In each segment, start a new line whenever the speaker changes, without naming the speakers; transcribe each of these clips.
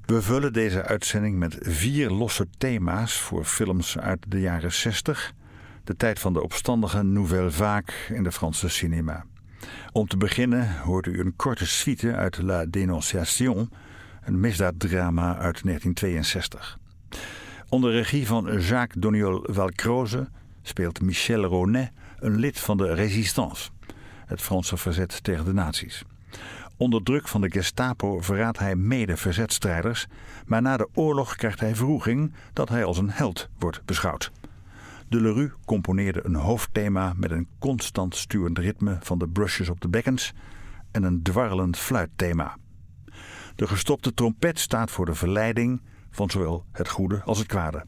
We vullen deze uitzending met 4 losse thema's voor films uit de jaren 60, de tijd van de opstandige Nouvelle Vague in de Franse cinema. Om te beginnen hoort u een korte suite uit La Dénonciation, een misdaaddrama uit 1962. Onder regie van Jacques Doniol-Valcroze speelt Michel Ronet een lid van de Résistance, het Franse verzet tegen de nazi's. Onder druk van de Gestapo verraadt hij mede-verzetstrijders, maar na de oorlog krijgt hij wroeging dat hij als een held wordt beschouwd. Delerue componeerde een hoofdthema met een constant stuwend ritme van de brushes op de bekkens en een dwarrelend fluitthema. De gestopte trompet staat voor de verleiding van zowel het goede als het kwade.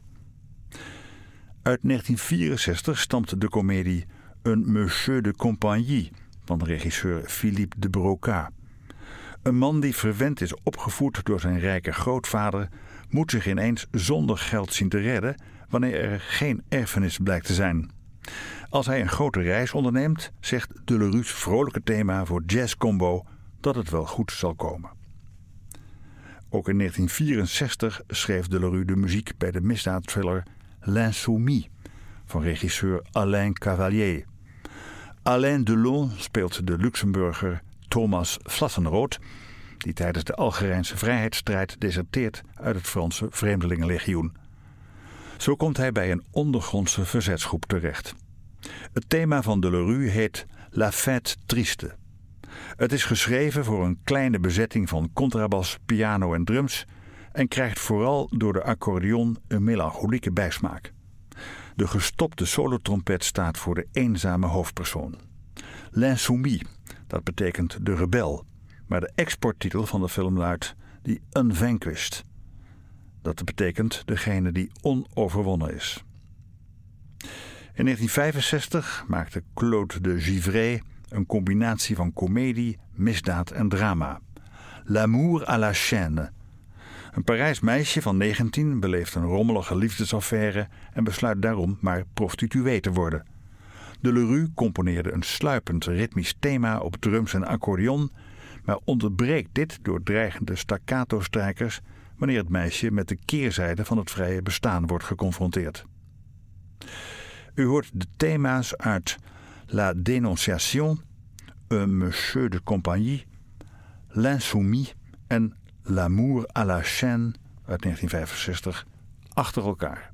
Uit 1964 stamt de komedie Un Monsieur de Compagnie van de regisseur Philippe de Broca. Een man die verwend is opgevoed door zijn rijke grootvader moet zich ineens zonder geld zien te redden wanneer er geen erfenis blijkt te zijn. Als hij een grote reis onderneemt, zegt Delerue's vrolijke thema voor Jazz Combo dat het wel goed zal komen. Ook in 1964 schreef Delerue de muziek bij de misdaadthriller L'Insoumis van regisseur Alain Cavalier. Alain Delon speelt de Luxemburger Thomas Vlassenroth, die tijdens de Algerijnse vrijheidsstrijd deserteert uit het Franse Vreemdelingenlegioen. Zo komt hij bij een ondergrondse verzetsgroep terecht. Het thema van Delerue heet La Fête Triste. Het is geschreven voor een kleine bezetting van contrabas, piano en drums en krijgt vooral door de accordeon een melancholieke bijsmaak. De gestopte solotrompet staat voor de eenzame hoofdpersoon. L'Insoumis, dat betekent de rebel, maar de exporttitel van de film luidt The Unvanquished. Dat betekent degene die onoverwonnen is. In 1965 maakte Claude de Givray een combinatie van komedie, misdaad en drama. L'amour à la chaîne. Een Parijs meisje van 19 beleeft een rommelige liefdesaffaire en besluit daarom maar prostituee te worden. Delerue componeerde een sluipend ritmisch thema op drums en accordeon, maar onderbreekt dit door dreigende staccato-strijkers wanneer het meisje met de keerzijde van het vrije bestaan wordt geconfronteerd. U hoort de thema's uit La Dénonciation, Un Monsieur de Compagnie, L'Insoumis en L'amour à la chaîne uit 1965 achter elkaar.